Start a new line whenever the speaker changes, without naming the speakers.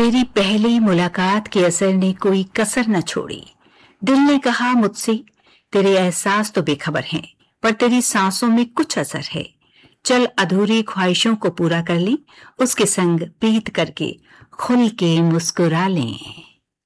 तेरी पहली मुलाकात के असर ने कोई कसर न छोड़ी। दिल ने कहा मुझसे, तेरे एहसास तो बेखबर हैं, पर तेरी सांसों में कुछ असर है। चल अधूरी ख्वाहिशों को पूरा कर लें, उसके संग प्रीत करके खुल के मुस्कुरा लें।